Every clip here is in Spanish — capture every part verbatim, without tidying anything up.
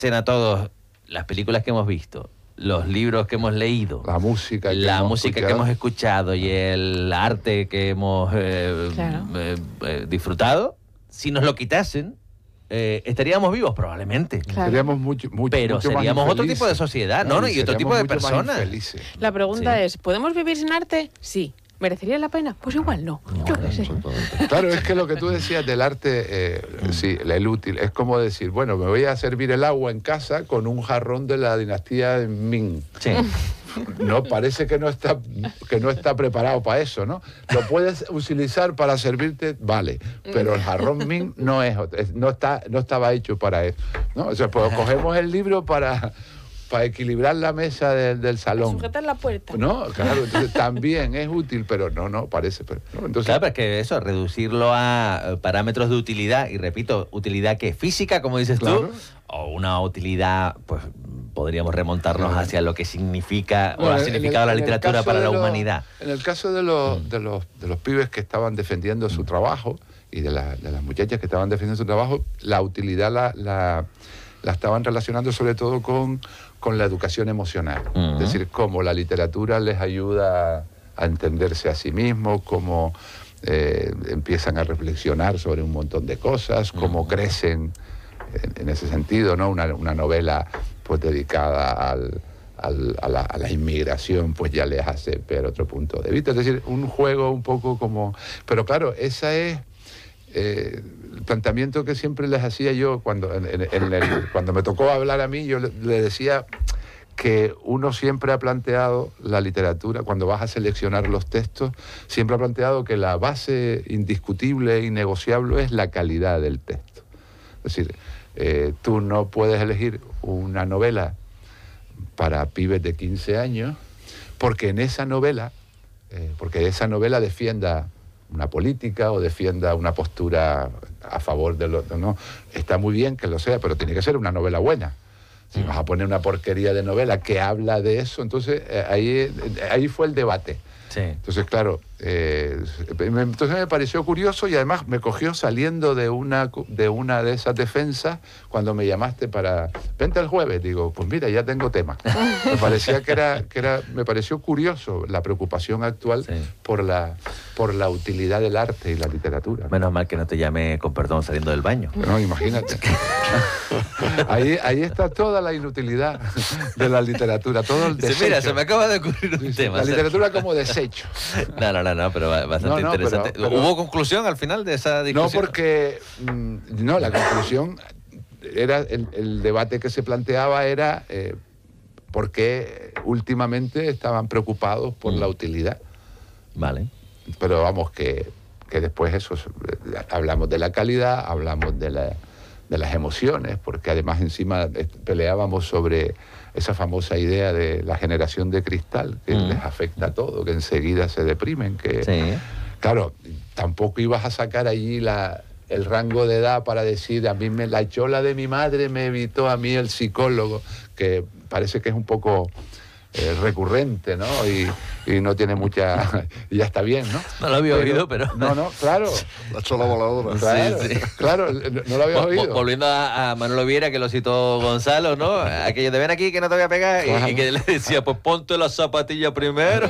a todos las películas que hemos visto, los libros que hemos leído, la música que, la hemos, música escuchado. que hemos escuchado y el arte que hemos eh, claro. eh, eh, disfrutado, si nos lo quitasen, eh, estaríamos vivos probablemente. Claro. Seríamos mucho, mucho, pero mucho seríamos más otro tipo de sociedad, ¿no? No, y otro tipo de personas. La pregunta Sí. es, ¿podemos vivir sin arte? Sí. ¿Merecería la pena? Pues igual no. No, Yo qué sé. Claro, es que lo que tú decías del arte, eh, sí, el útil, es como decir, bueno, me voy a servir el agua en casa con un jarrón de la dinastía Ming. Sí. No, parece que no está que no está preparado para eso, ¿no? Lo puedes utilizar para servirte, vale, pero el jarrón Ming no es, es no está no estaba hecho para eso, ¿no? O sea, pues cogemos el libro para para equilibrar la mesa del, del salón. Sujetar la puerta. No, claro, entonces también es útil, pero no, no, parece. Pero, ¿no? Entonces, Claro, pero es que eso, reducirlo a eh, parámetros de utilidad, y repito, utilidad que física, como dices Claro. tú, o una utilidad, pues podríamos remontarnos Claro. hacia lo que significa Bueno, o ha en significado el- la en el literatura caso para de la los- humanidad. En el caso de los, Mm. de los, de los pibes que estaban defendiendo su trabajo y de, la- de las muchachas que estaban defendiendo su trabajo, la utilidad la, la, la estaban relacionando sobre todo con, con la educación emocional. Mm. Es decir, cómo la literatura les ayuda a entenderse a sí mismos, cómo eh, empiezan a reflexionar sobre un montón de cosas, cómo Mm. crecen en, en ese sentido, ¿no? Una, una novela pues dedicada al, al, a, la, a la inmigración, pues ya les hace ver otro punto de vista. Es decir, un juego un poco como... Pero claro, esa es eh, el planteamiento que siempre les hacía yo cuando, en, en, en el, cuando me tocó hablar a mí, yo le, le decía que uno siempre ha planteado la literatura, cuando vas a seleccionar los textos, siempre ha planteado que la base indiscutible e innegociable es la calidad del texto. Es decir, eh, tú no puedes elegir una novela para pibes de quince años porque en esa novela, eh, porque esa novela defienda una política o defienda una postura a favor de lo... No, está muy bien que lo sea, pero tiene que ser una novela buena. Si vas a poner una porquería de novela que habla de eso, entonces eh, ahí, eh, ahí fue el debate. Sí. Entonces, claro, eh, me, entonces me pareció curioso y además me cogió saliendo de una, de una de esas defensas cuando me llamaste para... Vente el jueves, digo, pues mira, ya tengo tema. Me parecía que era, que era, me pareció curioso la preocupación actual Sí. por la, por la utilidad del arte y la literatura. Menos mal que no te llamé con perdón saliendo del baño. No, imagínate. ahí, ahí está toda la inutilidad de la literatura, todo el Dice, desecho. mira, se me acaba de ocurrir un Sí, sí, tema. la o sea, literatura como desecho. No, no, no, no, pero ba- bastante No, no, interesante. pero- pero- ¿Hubo conclusión al final de esa No, discusión? porque... mm, no, la conclusión era... El, el debate que se planteaba era... Eh, por qué últimamente estaban preocupados por Mm. la utilidad. Vale. Pero vamos, que, que después eso... eh, hablamos de la calidad, hablamos de, la, de las emociones, porque además encima eh, peleábamos sobre esa famosa idea de la generación de cristal, que Mm. les afecta a todo, que enseguida se deprimen, que... Sí. Claro, tampoco ibas a sacar allí la, el rango de edad para decir, a mí me, la chola de mi madre me evitó a mí el psicólogo, que parece que es un poco eh, recurrente, ¿no? Y, y no tiene mucha... y ya está bien, ¿no? No lo había oído, pero... No, no, claro. La chola voladora. Claro, sí. claro, no, no lo habías Vo- vo- oído. Volviendo a, a Manuel Oviera, que lo citó Gonzalo, ¿no? Aquello de ven aquí que no te voy a pegar, y, Claro. y que le decía, pues ponte la zapatilla primero.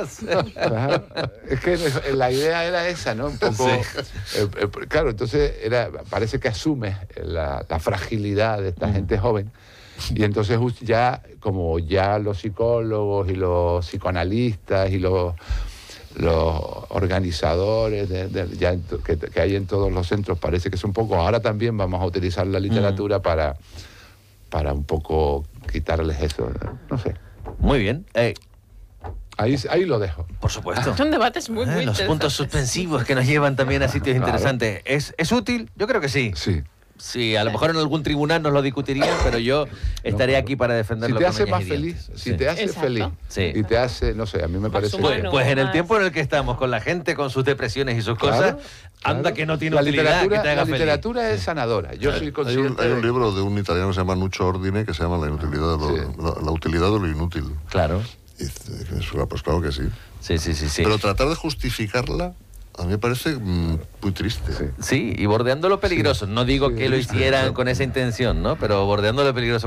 Claro. Es que la idea era esa, ¿no? Un poco... Sí. eh, eh, claro, entonces era, parece que asume la, la fragilidad de esta Mm. gente joven. Y entonces just- ya, como ya los psicólogos y los psicoanalistas y los, los organizadores de, de- ya en to- que, que hay en todos los centros, parece que es un poco... Ahora también vamos a utilizar la literatura para, para un poco quitarles eso, no sé. Muy bien. Eh, Ahí, ahí lo dejo. por supuesto. Son debates muy, Eh, muy los interesantes. puntos suspensivos que nos llevan también a sitios Claro. interesantes. ¿Es, ¿Es útil? Yo creo que sí. Sí. Sí, a lo mejor en algún tribunal nos lo discutirían, pero yo estaré pero aquí para defenderlo. Si te con hace uñas más y feliz, dientes. si Sí. te hace Exacto. feliz Sí. y te hace, no sé, a mí me parece... humano. Pues, pues en el más- tiempo en el que estamos, con la gente con sus depresiones y sus cosas, Claro, anda claro. que no tiene la utilidad, literatura, que te haga la feliz. literatura es sanadora. Yo soy Hay un, consciente... hay un de- libro de un italiano que se llama Nuccio Ordine que se llama La inutilidad de lo, Sí. la, la utilidad de lo inútil. Claro. Y dice, pues claro que sí. Sí, sí, sí, sí. Pero tratar de justificarla A mí me parece mm, muy triste. Sí. Sí, y bordeando lo peligroso. No digo Sí, que lo sí, hicieran claro. con esa intención, ¿no? Pero bordeando lo peligroso.